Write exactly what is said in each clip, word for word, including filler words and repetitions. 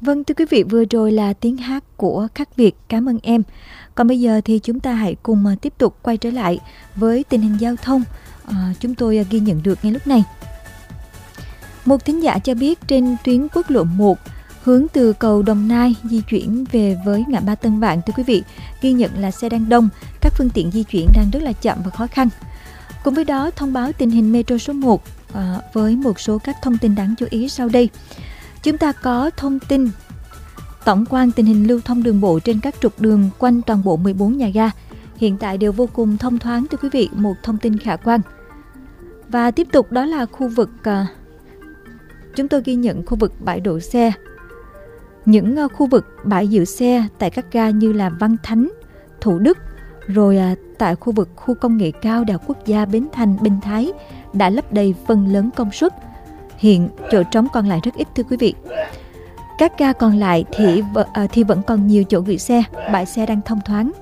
Vâng, thưa quý vị, vừa rồi là tiếng hát của Khắc Việt, cảm ơn em. Còn bây giờ thì chúng ta hãy cùng à, tiếp tục quay trở lại với tình hình giao thông à, chúng tôi à, ghi nhận được ngay lúc này. Một thính giả cho biết trên tuyến quốc lộ một hướng từ cầu Đồng Nai di chuyển về với ngã ba Tân Vạn, thưa quý vị, ghi nhận là xe đang đông, các phương tiện di chuyển đang rất là chậm và khó khăn. Cùng với đó, thông báo tình hình Metro số một à, với một số các thông tin đáng chú ý sau đây. Chúng ta có thông tin tổng quan tình hình lưu thông đường bộ trên các trục đường quanh toàn bộ mười bốn nhà ga. Hiện tại đều vô cùng thông thoáng, thưa quý vị, một thông tin khả quan. Và tiếp tục đó là khu vực, à, chúng tôi ghi nhận khu vực bãi đổ xe. Những à, khu vực bãi giữ xe tại các ga như là Văn Thánh, Thủ Đức, rồi à, tại khu vực khu công nghệ cao Đại học Quốc gia Bến Thành, Bình Thái đã lấp đầy phần lớn công suất. Hiện chỗ trống còn lại rất ít, thưa quý vị. Các ga còn lại thì, thì vẫn còn nhiều chỗ gửi xe, bãi xe đang thông thoáng.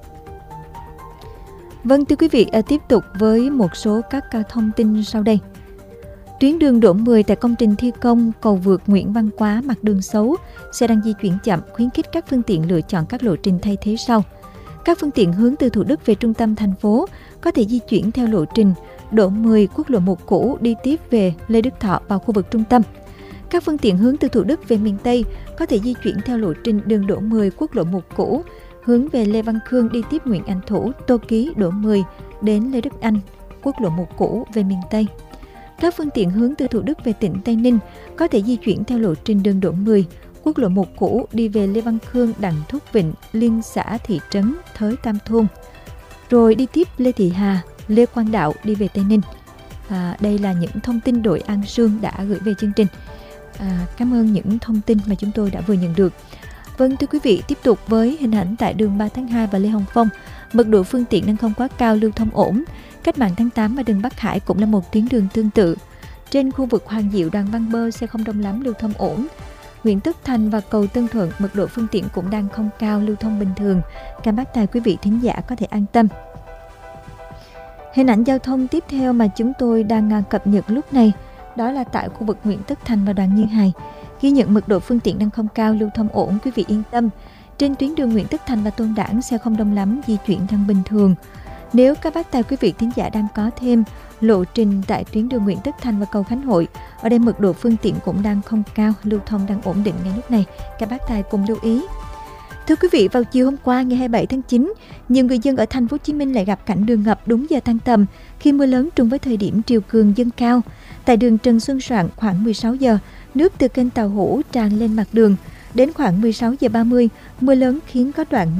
Vâng, thưa quý vị, tiếp tục với một số các thông tin sau đây. Tuyến đường Đỗ mười tại công trình thi công cầu vượt Nguyễn Văn Quá mặt đường xấu, xe đang di chuyển chậm, khuyến khích các phương tiện lựa chọn các lộ trình thay thế sau. Các phương tiện hướng từ Thủ Đức về trung tâm thành phố có thể di chuyển theo lộ trình Đỗ mười quốc lộ một cũ đi tiếp về Lê Đức Thọ vào khu vực trung tâm. Các phương tiện hướng từ Thủ Đức về miền Tây có thể di chuyển theo lộ trình đường Đỗ mười quốc lộ một cũ hướng về Lê Văn Khương đi tiếp Nguyễn Ảnh Thủ, Tô Ký, Đỗ mười đến Lê Đức Anh, quốc lộ một cũ về miền Tây. Các phương tiện hướng từ Thủ Đức về tỉnh Tây Ninh có thể di chuyển theo lộ trình đường Đỗ mười quốc lộ một cũ đi về Lê Văn Khương, Đặng Thúc Vịnh, Liên xã thị trấn Thới Tam Thôn, rồi đi tiếp Lê Thị Hà, Lê Quang Đạo đi về Tây Ninh. À, đây là những thông tin đội An Sương đã gửi về chương trình. À, cảm ơn những thông tin mà chúng tôi đã vừa nhận được. Vâng, thưa quý vị, tiếp tục với hình ảnh tại đường ba tháng hai và Lê Hồng Phong. Mật độ phương tiện đang không quá cao, lưu thông ổn. Cách mạng tháng tám và đường Bắc Hải cũng là một tuyến đường tương tự. Trên khu vực Hoàng Diệu, Đoàn Văn Bơ xe không đông lắm, lưu thông ổn. Nguyễn Tất Thành và cầu Tân Thuận, mật độ phương tiện cũng đang không cao, lưu thông bình thường. Cảm bác tài quý vị thính giả có thể an tâm. Hình ảnh giao thông tiếp theo mà chúng tôi đang cập nhật lúc này, đó là tại khu vực Nguyễn Tất Thành và Đoàn Như Hài. Ghi nhận mật độ phương tiện đang không cao, lưu thông ổn, quý vị yên tâm. Trên tuyến đường Nguyễn Tất Thành và Tôn Đản, xe không đông lắm, di chuyển đang bình thường. Nếu các bác tài quý vị thính giả đang có thêm lộ trình tại tuyến đường Nguyễn Tất Thành và cầu Khánh Hội, ở đây mật độ phương tiện cũng đang không cao, lưu thông đang ổn định ngay lúc này. Các bác tài cùng lưu ý. Thưa quý vị, vào chiều hôm qua ngày hai mươi bảy tháng chín, nhiều người dân ở thành phố Hồ Chí Minh lại gặp cảnh đường ngập đúng giờ tan tầm khi mưa lớn trùng với thời điểm triều cường dâng cao. Tại đường Trần Xuân Soạn khoảng mười sáu giờ, nước từ kênh Tàu Hũ tràn lên mặt đường. Đến khoảng mười sáu giờ ba mươi, mưa lớn khiến có đoạn